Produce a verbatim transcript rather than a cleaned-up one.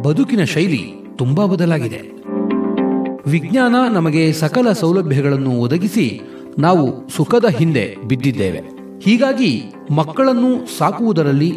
ಬದುಕಿನ ಶೈಲಿ ತುಂಬಾ ಬದಲಾಗಿದೆ. ವಿಜ್ಞಾನ ನಮಗೆ ಸಕಲ ಸೌಲಭ್ಯಗಳನ್ನು ಒದಗಿಸಿ ನಾವು ಸುಖದ ಹಿಂದೆ ಬಿದ್ದಿದ್ದೇವೆ. ಹೀಗಾಗಿ ಮಕ್ಕಳನ್ನು ಸಾಕುವುದರಲ್ಲಿ